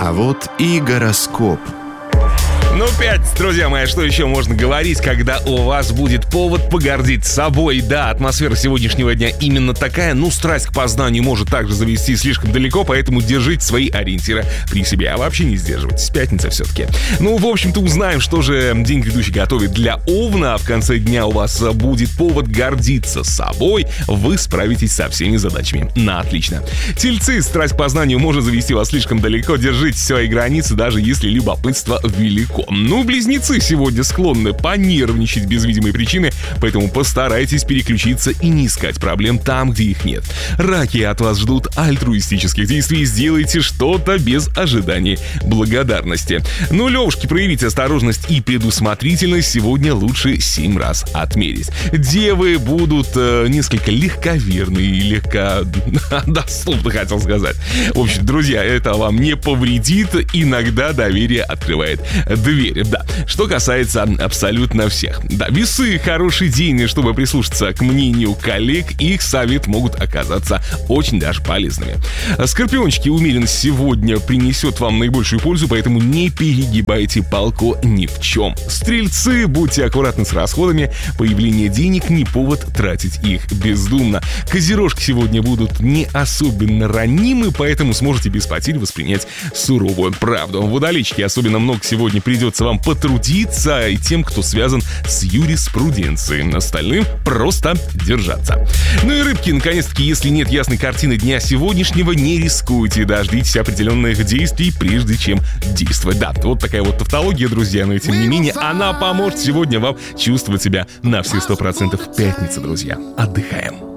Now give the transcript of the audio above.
А вот и гороскоп. Ну, пятница, друзья мои, что еще можно говорить, когда у вас будет повод погордиться собой? Да, атмосфера сегодняшнего дня именно такая, страсть к познанию может также завести слишком далеко, поэтому держите свои ориентиры при себе, а вообще не сдерживайтесь, пятница все-таки. В общем-то, узнаем, что же день грядущий готовит для Овна, а в конце дня у вас будет повод гордиться собой, вы справитесь со всеми задачами. Отлично. Тельцы, страсть к познанию может завести вас слишком далеко, держите свои границы, даже если любопытство велико. Близнецы сегодня склонны понервничать без видимой причины, поэтому постарайтесь переключиться и не искать проблем там, где их нет. Раки, от вас ждут альтруистических действий, сделайте что-то без ожиданий благодарности. Левушки, проявите осторожность и предусмотрительность, сегодня лучше 7 раз отмерить. Девы будут несколько легковерны и легкодоступны, хотел сказать. В общем, друзья, это вам не повредит, иногда доверие открывает двери, да. Что касается абсолютно всех. Да, весы, хороший день, чтобы прислушаться к мнению коллег, их совет могут оказаться очень даже полезными. Скорпиончики, умеренность сегодня принесет вам наибольшую пользу, поэтому не перегибайте палку ни в чем. Стрельцы, будьте аккуратны с расходами, появление денег не повод тратить их бездумно. Козерожки сегодня будут не особенно ранимы, поэтому сможете без потерь воспринять суровую правду. Водолейчики, особенно много сегодня придется вам потрудиться, и тем, кто связан с юриспруденцией. Остальным просто держаться. И рыбки, наконец-таки, если нет ясной картины дня сегодняшнего, не рискуйте, дождитесь определенных действий, прежде чем действовать. Да, вот такая вот тавтология, друзья, но тем не менее, она поможет сегодня вам чувствовать себя на все 100%. Пятница, друзья. Отдыхаем.